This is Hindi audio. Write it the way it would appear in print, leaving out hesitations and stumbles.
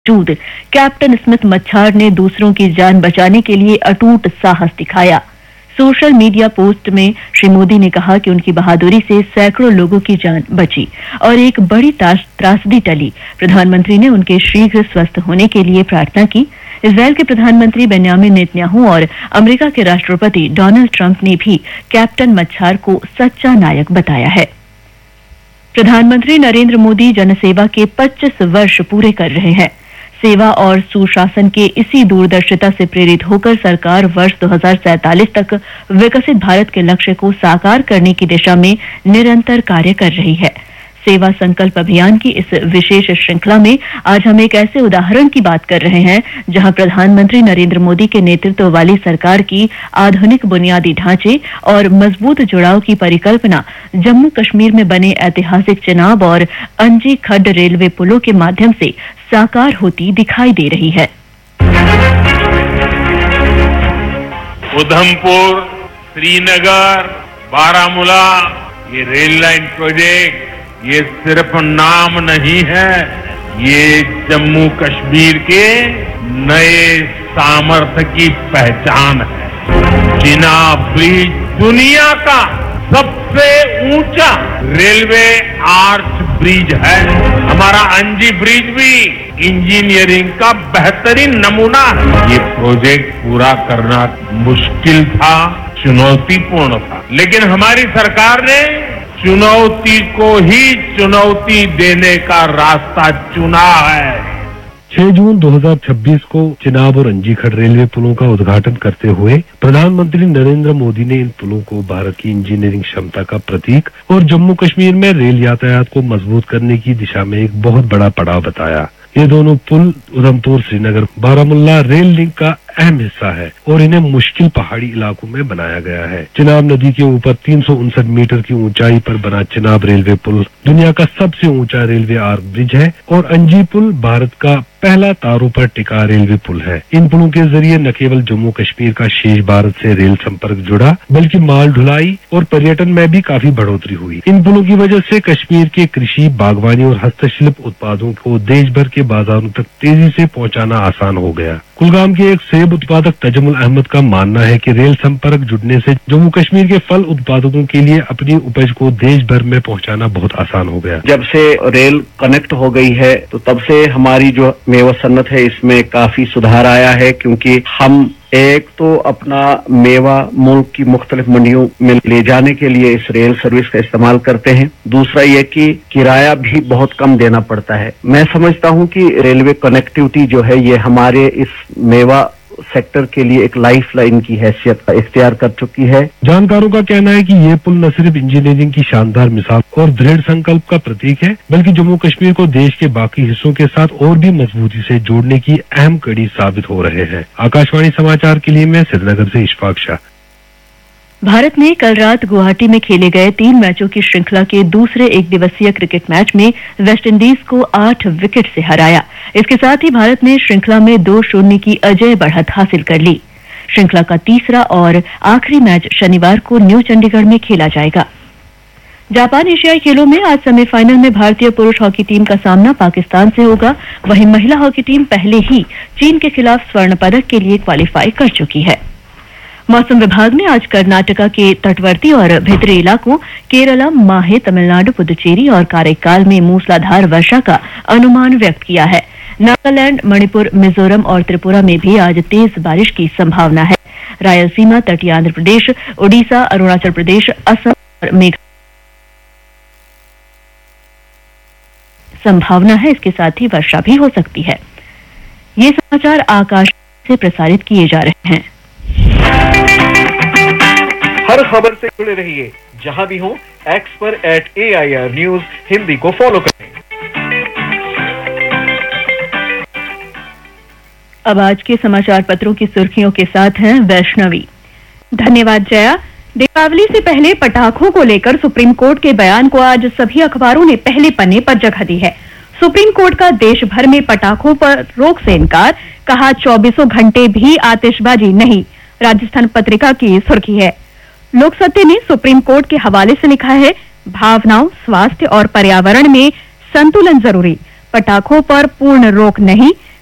बावजूद कैप्टन स्मिथ मच्छार ने दूसरों की जान बचाने के लिए अटूट साहस दिखाया। सोशल मीडिया पोस्ट में श्री मोदी ने कहा कि उनकी बहादुरी से सैकड़ों लोगों की जान बची और एक बड़ी त्रासदी टली। प्रधानमंत्री ने उनके शीघ्र स्वस्थ होने के लिए प्रार्थना की। इजरायल के प्रधानमंत्री बेन्यामिन नेतन्याहू और अमेरिका के राष्ट्रपति डोनाल्ड ट्रंप ने भी कैप्टन मच्छार को सच्चा नायक बताया है। प्रधानमंत्री नरेंद्र मोदी जनसेवा के 25 वर्ष पूरे कर रहे हैं। सेवा और सुशासन के इसी दूरदर्शिता से प्रेरित होकर सरकार वर्ष 2047 तक विकसित भारत के लक्ष्य को साकार करने की दिशा में निरंतर कार्य कर रही है। सेवा संकल्प अभियान की इस विशेष श्रृंखला में आज हम एक ऐसे उदाहरण की बात कर रहे हैं जहां प्रधानमंत्री नरेंद्र मोदी के नेतृत्व वाली सरकार की आधुनिक बुनियादी ढांचे और मजबूत जुड़ाव की परिकल्पना जम्मू कश्मीर में बने ऐतिहासिक चिनाब और अंजी खड्ड रेलवे पुलों के माध्यम से साकार होती दिखाई दे रही है। उधमपुर, श्रीनगर, बारामूला, ये रेल लाइन प्रोजेक्ट ये सिर्फ नाम नहीं है, ये जम्मू कश्मीर के नए सामर्थ्य की पहचान है। चिनाब ब्रिज दुनिया का सबसे ऊंचा रेलवे आर्च ब्रिज है। हमारा अंजी ब्रिज भी इंजीनियरिंग का बेहतरीन नमूना है। ये प्रोजेक्ट पूरा करना मुश्किल था, चुनौतीपूर्ण था, लेकिन हमारी सरकार ने चुनौती को ही चुनौती देने का रास्ता चुना है। 6 जून 2026 को चिनाब और अंजी खड्ड रेलवे पुलों का उद्घाटन करते हुए प्रधानमंत्री नरेंद्र मोदी ने इन पुलों को भारत की इंजीनियरिंग क्षमता का प्रतीक और जम्मू कश्मीर में रेल यातायात को मजबूत करने की दिशा में एक बहुत बड़ा पड़ाव बताया। ये दोनों पुल उधमपुर, श्रीनगर, बारामूला रेल लिंक का अहम हिस्सा है और इन्हें मुश्किल पहाड़ी इलाकों में बनाया गया है। चिनाब नदी के ऊपर 359 मीटर की ऊंचाई पर बना चिनाब रेलवे पुल दुनिया का सबसे ऊंचा रेलवे आर्क ब्रिज है और अंजी पुल भारत का पहला तारों पर टिका रेलवे पुल है। इन पुलों के जरिए न केवल जम्मू कश्मीर का शेष भारत से रेल संपर्क जुड़ा, बल्कि माल ढुलाई और पर्यटन में भी काफी बढ़ोतरी हुई। इन पुलों की वजह से कश्मीर के कृषि, बागवानी और हस्तशिल्प उत्पादों को देश भर के बाजारों तक तेजी से पहुंचाना आसान हो गया। कुलगाम के एक सेब उत्पादक तजमुल अहमद का मानना है कि रेल संपर्क जुड़ने से जम्मू कश्मीर के फल उत्पादकों के लिए अपनी उपज को देश भर में पहुंचाना बहुत आसान हो गया। जब से रेल कनेक्ट हो गई है तो तब से हमारी जो मेवा सन्नत है इसमें काफी सुधार आया है, क्योंकि हम एक तो अपना मेवा मुल्क की मुख्तलिफ मंडियों में ले जाने के लिए इस रेल सर्विस का इस्तेमाल करते हैं। दूसरा ये कि किराया भी बहुत कम देना पड़ता है। मैं समझता हूँ कि रेलवे कनेक्टिविटी जो है ये हमारे इस मेवा सेक्टर के लिए एक लाइफ लाइन की हैसियत इख्तियार कर चुकी है। जानकारों का कहना है कि ये पुल न सिर्फ इंजीनियरिंग की शानदार मिसाल और दृढ़ संकल्प का प्रतीक है, बल्कि जम्मू कश्मीर को देश के बाकी हिस्सों के साथ और भी मजबूती से जोड़ने की अहम कड़ी साबित हो रहे हैं। आकाशवाणी समाचार के लिए मैं श्रीनगर से इशफाक शाह। भारत ने कल रात गुवाहाटी में खेले गए 3 मैचों की श्रृंखला के दूसरे एक दिवसीय क्रिकेट मैच में वेस्टइंडीज को 8 विकेट से हराया। इसके साथ ही भारत ने श्रृंखला में 2-0 की अजय बढ़त हासिल कर ली। श्रृंखला का तीसरा और आखिरी मैच शनिवार को न्यू चंडीगढ़ में खेला जाएगा। जापान एशियाई खेलों में आज सेमीफाइनल में भारतीय पुरुष हॉकी टीम का सामना पाकिस्तान से होगा। वहीं महिला हॉकी टीम पहले ही चीन के खिलाफ स्वर्ण पदक के लिए क्वालिफाई कर चुकी है। मौसम विभाग ने आज कर्नाटका के तटवर्ती और भीतरी इलाकों केरलम, माहे, तमिलनाडु, पुदुचेरी और काराइकाल में मूसलाधार वर्षा का अनुमान व्यक्त किया है। नागालैंड, मणिपुर, मिजोरम और त्रिपुरा में भी आज तेज बारिश की संभावना है। रायलसीमा, तटीय आंध्र प्रदेश, ओडिशा, अरुणाचल प्रदेश, असम और मेघालय संभावना है। इसके साथ ही वर्षा भी हो सकती है। ये समाचार आकाश से प्रसारित किए जा रहे हैं। हर खबर से जुड़े रहिए, जहां भी हो एक्स पर @AIR न्यूज हिंदी को फॉलो करें। अब आज के समाचार पत्रों की सुर्खियों के साथ हैं वैष्णवी। धन्यवाद जया। दीपावली से पहले पटाखों को लेकर सुप्रीम कोर्ट के बयान को आज सभी अखबारों ने पहले पन्ने पर जगह दी है। सुप्रीम कोर्ट का देश भर में पटाखों पर रोक से इनकार, कहा 24 घंटे भी आतिशबाजी नहीं। राजस्थान पत्रिका की सुर्खी है। लोक सत्य ने सुप्रीम कोर्ट के हवाले से लिखा है, भावनाओं, स्वास्थ्य और पर्यावरण में संतुलन जरूरी, पटाखों पर पूर्ण रोक नहीं,